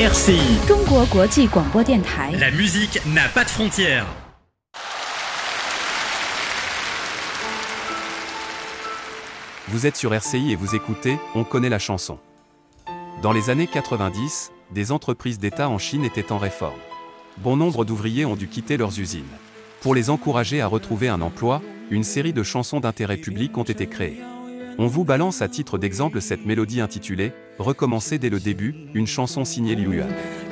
RCI, 中国国际广播电台。 la musique n'a pas de frontières. Vous êtes sur RCI et vous écoutez On connaît la chanson. Dans les années 90, des entreprises d'État en Chine étaient en réforme. Bon nombre d'ouvriers ont dû quitter leurs usines. Pour les encourager à retrouver un emploi, une série de chansons d'intérêt public ont été créées. On vous balance à titre d'exemple cette mélodie intitulée « Recommencer dès le début », une chanson signée Liu Yuan.